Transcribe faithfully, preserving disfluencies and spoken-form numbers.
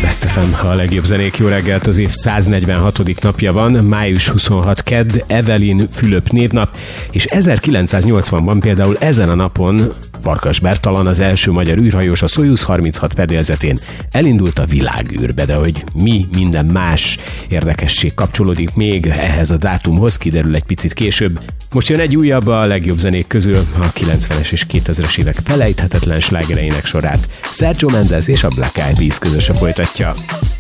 Best ef em, a legjobb zenék, jó reggelt, az év száznegyvenhatodik napja van, május huszonhatodika kedd, Evelyn Fülöp névnap, és ezerkilencszáznyolcvanban például ezen a napon Farkas Bertalan, az első magyar űrhajós, a Soyuz harminchat fedélzetén elindult a világűrbe, de hogy mi minden más érdekesség kapcsolódik még ehhez a dátumhoz, kiderül egy picit később. Most jön egy újabb a legjobb zenék közül, a kilencvenes és kétezres évek felejthetetlen slágereinek sorát Sergio Mendes és a Black Eyed Peas közösen folytatja.